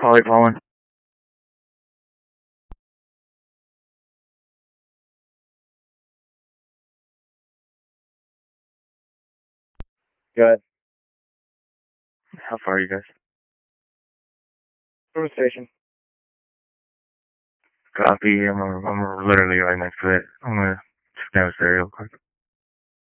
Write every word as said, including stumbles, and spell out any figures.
Polly Pollen. Good. How far are you guys? From the station. Copy. I'm, I'm literally right next to it. I'm gonna check down the stereo real quick.